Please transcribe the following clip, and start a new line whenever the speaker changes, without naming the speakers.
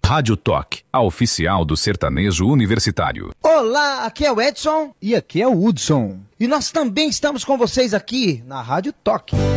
Rádio Toque, a oficial do sertanejo universitário.
Olá, aqui é o Edson
e aqui é o Hudson.
E nós também estamos com vocês aqui na Rádio Toque.